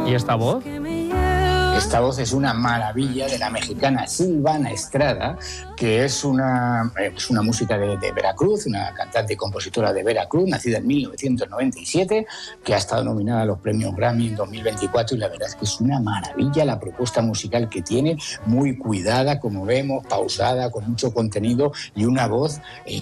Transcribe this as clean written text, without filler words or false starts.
¿Y esta voz? Esta voz es una maravilla de la mexicana Silvana Estrada, que es una música de Veracruz, una cantante y compositora de Veracruz, nacida en 1997, que ha estado nominada a los premios Grammy en 2024, y la verdad es que es una maravilla la propuesta musical que tiene, muy cuidada, como vemos, pausada, con mucho contenido y una voz